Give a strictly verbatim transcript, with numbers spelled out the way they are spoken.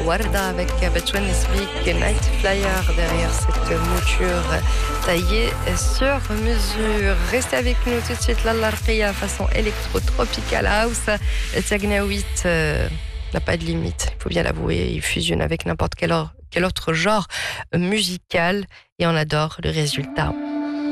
Warda avec Betwen Nesbik, Night Flyer derrière cette mouture taillée sur mesure. Restez avec nous tout de suite, Lalla Rqia façon électro-tropical house. Tagnaoui euh, n'a pas de limite, il faut bien l'avouer, il fusionne avec n'importe quel, or, quel autre genre musical et on adore le résultat.